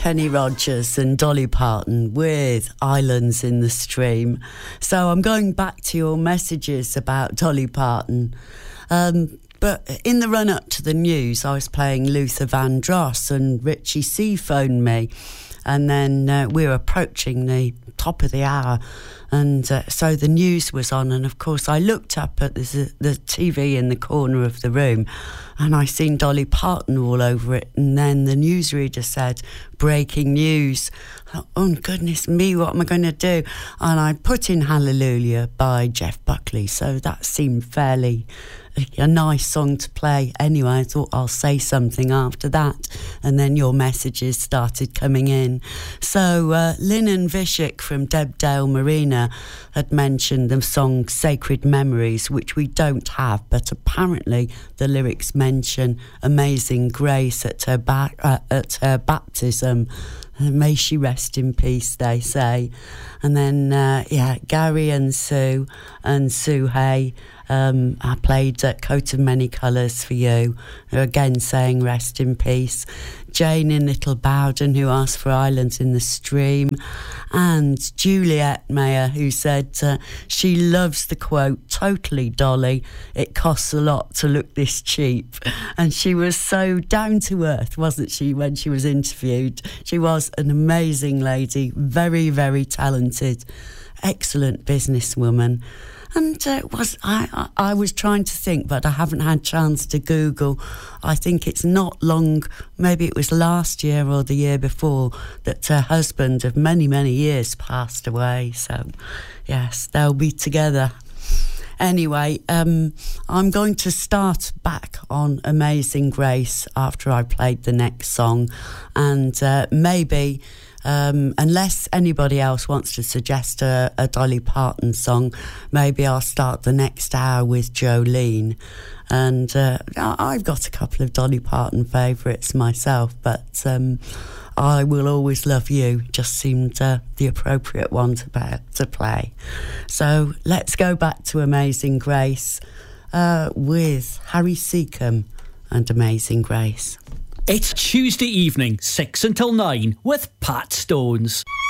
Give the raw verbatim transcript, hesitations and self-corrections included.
Kenny Rogers and Dolly Parton with Islands in the Stream. So I'm going back to your messages about Dolly Parton. Um, but in the run-up to the news, I was playing Luther Vandross and Richie C phoned me. And then uh, we were approaching the top of the hour. And uh, so the news was on. And, of course, I looked up at the, the T V in the corner of the room and I seen Dolly Parton all over it. And then the newsreader said, breaking news. Oh, goodness me, what am I going to do? And I put in Hallelujah by Jeff Buckley. So that seemed fairly a nice song to play. Anyway, I thought I'll say something after that. And then your messages started coming in. So uh, Lynn and Vishik from Debdale Marina had mentioned the song Sacred Memories, which we don't have, but apparently the lyrics mention Amazing Grace at her, ba- uh, at her baptism. May she rest in peace, they say. And then, uh, yeah, Gary and Sue and Sue Hay, um, I played uh, Coat of Many Colours for you. They're again saying rest in peace. Jane in Little Bowden, who asked for Islands in the Stream. And Juliet Mayer, who said uh, she loves the quote, totally, Dolly, it costs a lot to look this cheap. And she was so down to earth, wasn't she, when she was interviewed? She was an amazing lady, very, very talented, excellent businesswoman. And uh, was I, I was trying to think, but I haven't had chance to Google. I think it's not long, maybe it was last year or the year before, that her husband of many, many years passed away. So, yes, they'll be together. Anyway, um, I'm going to start back on Amazing Grace after I played the next song. And uh, maybe... Um, unless anybody else wants to suggest a, a Dolly Parton song, maybe I'll start the next hour with Jolene. And uh, I've got a couple of Dolly Parton favourites myself, but um, I Will Always Love You just seemed uh, the appropriate one to, to play. So let's go back to Amazing Grace uh, with Harry Seacombe and Amazing Grace. It's Tuesday evening, six until nine, with Pat Stones.